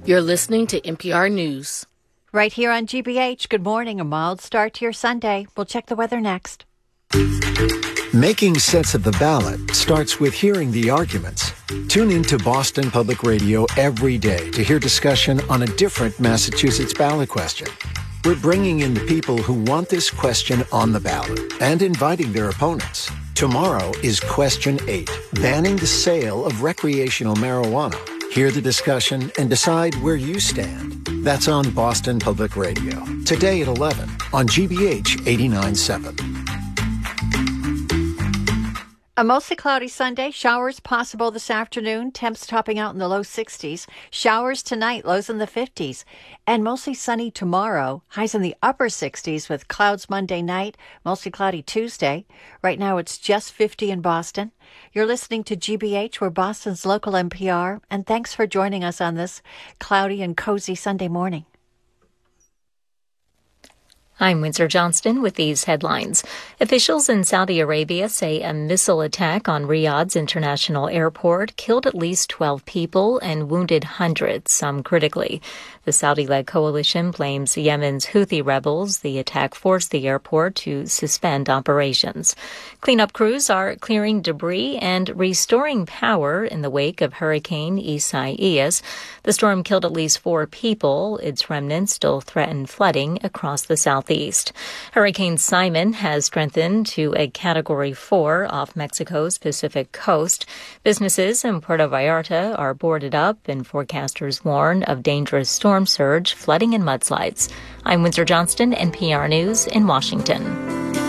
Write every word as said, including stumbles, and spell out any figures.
You're listening to N P R News. Right here on G B H, good morning. A mild start to your Sunday. We'll check the weather next. Making sense of the ballot starts with hearing the arguments. Tune in to Boston Public Radio every day to hear discussion on a different Massachusetts ballot question. We're bringing in the people who want this question on the ballot and inviting their opponents. Tomorrow is Question eight, banning the sale of recreational marijuana. Hear the discussion and decide where you stand. That's on Boston Public Radio. Today at eleven on G B H eighty-nine point seven. A mostly cloudy Sunday. Showers possible this afternoon. Temps topping out in the low sixties. Showers tonight, lows in the fifties. And mostly sunny tomorrow. Highs in the upper sixties with clouds Monday night. Mostly cloudy Tuesday. Right now it's just fifty in Boston. You're listening to G B H. We're Boston's local N P R. And thanks for joining us on this cloudy and cozy Sunday morning. I'm Windsor Johnston with these headlines. Officials in Saudi Arabia say a missile attack on Riyadh's international airport killed at least twelve people and wounded hundreds, some critically. The Saudi-led coalition blames Yemen's Houthi rebels. The attack forced the airport to suspend operations. Cleanup crews are clearing debris and restoring power in the wake of Hurricane Isaias. The storm killed at least four people. Its remnants still threaten flooding across the southeast. Hurricane Simon has strengthened to a Category four off Mexico's Pacific coast. Businesses in Puerto Vallarta are boarded up, and forecasters warn of dangerous storm surge, flooding, and mudslides. I'm Windsor Johnston, N P R News in Washington.